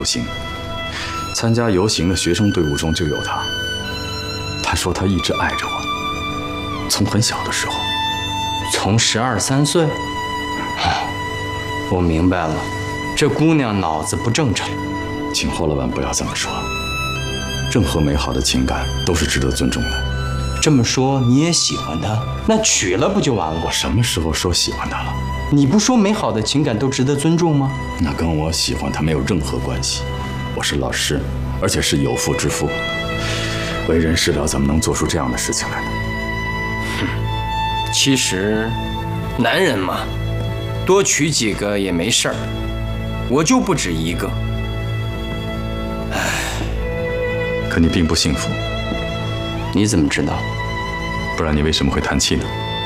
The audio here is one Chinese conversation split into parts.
行，参加游行的学生队伍中就有他。他说他一直爱着我，从很小的时候。 从12、13岁？我明白了，这姑娘脑子不正常。 请霍老板不要这么说，任何美好的情感都是值得尊重的。 这么说你也喜欢她，那娶了不就完了？ 我什么时候说喜欢她了？ 你不说美好的情感都值得尊重吗？ 那跟我喜欢她没有任何关系。我是老师，而且是有妇之夫，为人师表，怎么能做出这样的事情来呢？ 其实，男人嘛，多娶几个也没事儿，我就不止一个。 可你并不幸福。 你怎么知道？ 不然你为什么会叹气呢？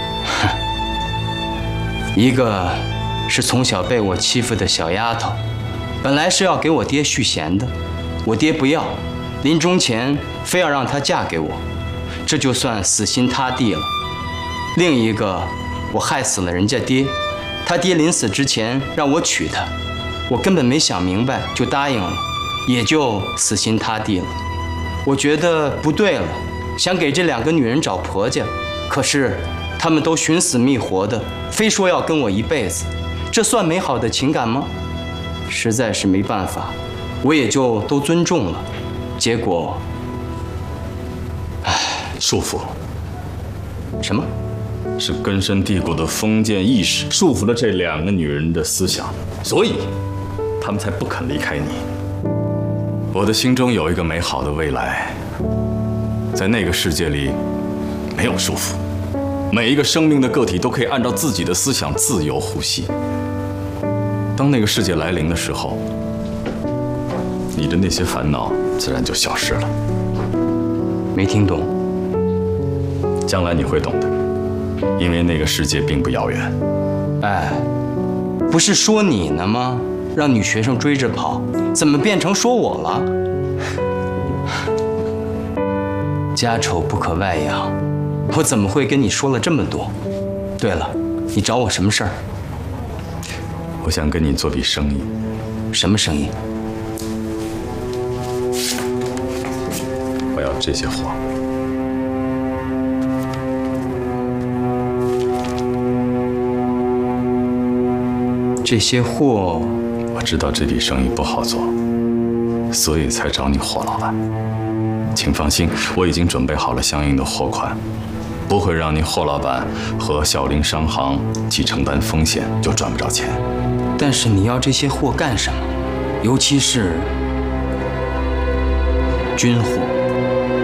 一个是从小被我欺负的小丫头，本来是要给我爹续弦的，我爹不要，临终前非要让她嫁给我，这就算死心塌地了。另一个，我害死了人家爹，他爹临死之前让我娶她，我根本没想明白就答应了，也就死心塌地了。我觉得不对了，想给这2个女人找婆家，可是她们都寻死觅活的，非说要跟我一辈子，这算美好的情感吗？实在是没办法，我也就都尊重了。结果， 束缚。 什么？ 是根深蒂固的封建意识束缚了这2个女人的思想，所以她们才不肯离开你。我的心中有一个美好的未来，在那个世界里没有束缚，每一个生命的个体都可以按照自己的思想自由呼吸。当那个世界来临的时候，你的那些烦恼自然就消失了。 没听懂。 将来你会懂的，因为那个世界并不遥远。 哎，不是说你呢吗？让女学生追着跑，怎么变成说我了？家丑不可外扬，我怎么会跟你说了这么多？对了，你找我什么事儿？ 我想跟你做笔生意。 什么生意？ 我要这些货。 这些货， 我知道这笔生意不好做，所以才找你霍老板。请放心，我已经准备好了相应的货款，不会让你霍老板和小林商行既承担风险就赚不着钱。 但是你要这些货干什么？尤其是军火。